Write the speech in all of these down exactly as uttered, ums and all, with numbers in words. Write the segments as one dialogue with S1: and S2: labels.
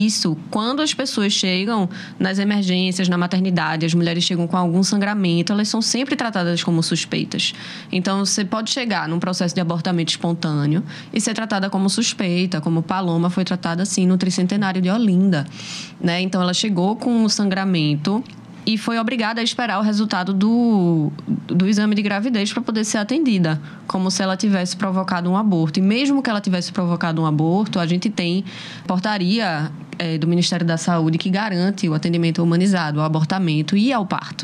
S1: Isso, quando as pessoas chegam nas emergências, na maternidade, as mulheres chegam com algum sangramento, elas são sempre tratadas como suspeitas. Então, você pode chegar num processo de abortamento espontâneo e ser tratada como suspeita, como Paloma foi tratada assim no Tricentenário de Olinda, né? Então, ela chegou com o sangramento e foi obrigada a esperar o resultado do, do exame de gravidez para poder ser atendida, como se ela tivesse provocado um aborto. E mesmo que ela tivesse provocado um aborto, a gente tem portaria é, do Ministério da Saúde que garante o atendimento humanizado, o abortamento e ao parto.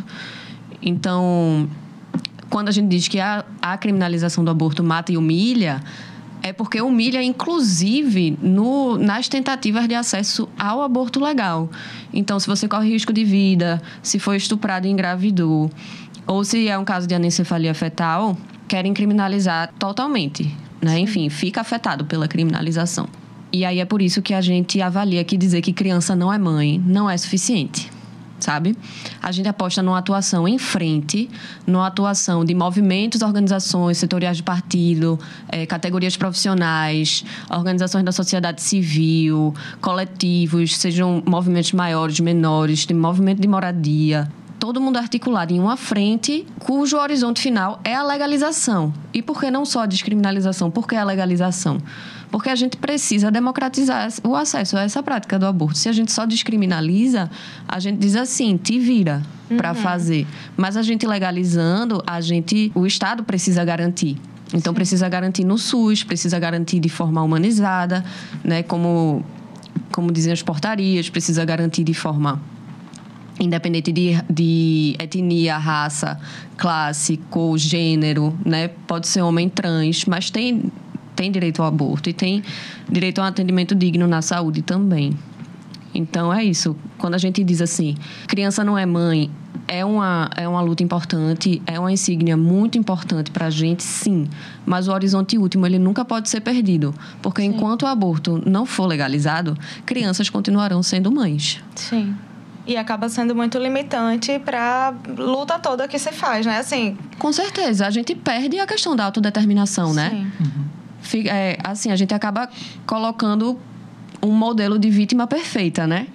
S1: Então, quando a gente diz que a, a criminalização do aborto mata e humilha, é porque humilha, inclusive, no, nas tentativas de acesso ao aborto legal. Então, se você corre risco de vida, se foi estuprado e engravidou, ou se é um caso de anencefalia fetal, querem criminalizar totalmente, né? Enfim, fica afetado pela criminalização. E aí é por isso que a gente avalia que dizer que criança não é mãe não é suficiente. Sabe? A gente aposta numa atuação em frente, numa atuação de movimentos, organizações, setoriais de partido, é, categorias profissionais, organizações da sociedade civil, coletivos, sejam movimentos maiores, menores, de movimento de moradia. Todo mundo articulado em uma frente, cujo horizonte final é a legalização. E por que não só a descriminalização? Por que a legalização? Porque a gente precisa democratizar o acesso a essa prática do aborto. Se a gente só descriminaliza, a gente diz assim, te vira uhum. para fazer. Mas a gente legalizando, a gente, o Estado precisa garantir. Então, Sim. precisa garantir no SUS, precisa garantir de forma humanizada, né? Como, como dizem as portarias, precisa garantir de forma independente de, de etnia, raça, classe, cor, gênero, né? Pode ser homem trans, mas tem... tem direito ao aborto e tem direito a um atendimento digno na saúde também. Então, é isso. Quando a gente diz assim, criança não é mãe, é uma, é uma luta importante, é uma insígnia muito importante para a gente, sim. Mas o horizonte último, ele nunca pode ser perdido. Porque sim. enquanto o aborto não for legalizado, crianças continuarão sendo mães.
S2: Sim. E acaba sendo muito limitante para a luta toda que se faz, né? Assim...
S1: Com certeza. A gente perde a questão da autodeterminação, né?
S2: Sim.
S1: Uhum. É, assim, a gente acaba colocando um modelo de vítima perfeita, né?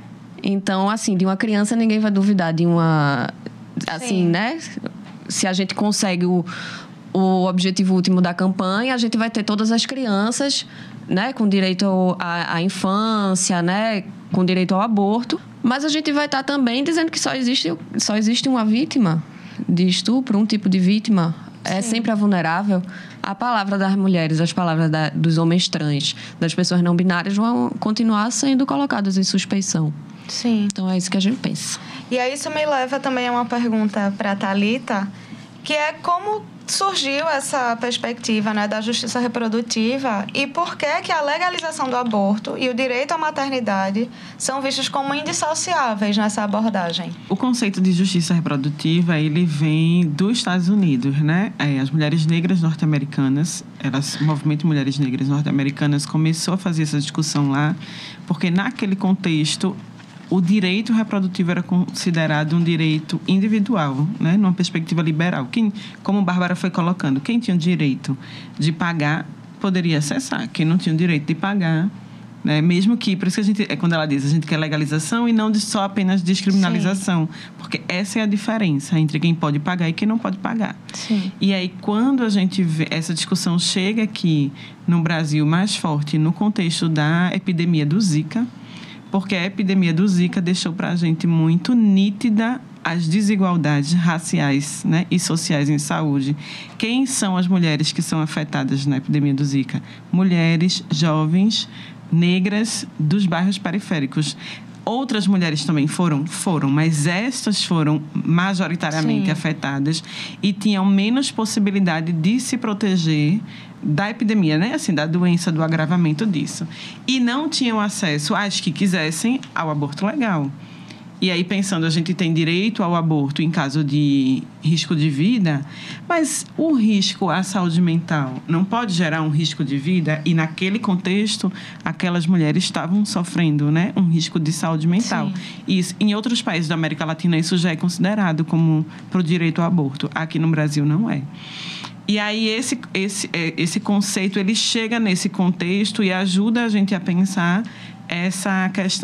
S1: Então, assim, de uma criança ninguém vai duvidar de uma... Assim, Sim. né? Se a gente consegue o, o objetivo último da campanha, a gente vai ter todas as crianças, né? Com direito à, à infância, né? Com direito ao aborto. Mas a gente vai estar também dizendo que só existe, só existe uma vítima de estupro, um tipo de vítima. É Sim. sempre a vulnerável. A palavra das mulheres, as palavras da, dos homens trans, das pessoas não binárias vão continuar sendo colocadas em suspeição.
S2: Sim.
S1: Então, é isso que a gente pensa.
S2: E aí isso me leva também a uma pergunta para a Thalita, que é como surgiu essa perspectiva, né, da justiça reprodutiva e por que que a legalização do aborto e o direito à maternidade são vistos como indissociáveis nessa abordagem.
S3: O conceito de justiça reprodutiva, ele vem dos Estados Unidos, né? É, as mulheres negras norte-americanas, elas, o movimento Mulheres Negras Norte-Americanas começou a fazer essa discussão lá, porque naquele contexto o direito reprodutivo era considerado um direito individual, né? Numa perspectiva liberal. Quem, como a Bárbara foi colocando, quem tinha o direito de pagar poderia acessar. Quem não tinha o direito de pagar, né? Mesmo que, por isso que a gente, é quando ela diz, a gente quer legalização e não de só apenas descriminalização. Sim. Porque essa é a diferença entre quem pode pagar e quem não pode pagar.
S2: Sim.
S3: E aí, quando a gente vê, essa discussão chega aqui no Brasil mais forte no contexto da epidemia do Zika, porque a epidemia do Zika deixou para a gente muito nítida as desigualdades raciais, né, e sociais em saúde. Quem são as mulheres que são afetadas na epidemia do Zika? Mulheres jovens, negras, dos bairros periféricos. Outras mulheres também foram? Foram, mas estas foram majoritariamente Sim. afetadas e tinham menos possibilidade de se proteger da epidemia, né? Assim, da doença, do agravamento disso. E não tinham acesso, as que quisessem, ao aborto legal. E aí, pensando, a gente tem direito ao aborto em caso de risco de vida, mas o risco à saúde mental não pode gerar um risco de vida? E, naquele contexto, aquelas mulheres estavam sofrendo, né, um risco de saúde mental. Sim. E isso, em outros países da América Latina, isso já é considerado como para o direito ao aborto. Aqui no Brasil, não é. E aí, esse, esse, esse conceito, ele chega nesse contexto e ajuda a gente a pensar essa questão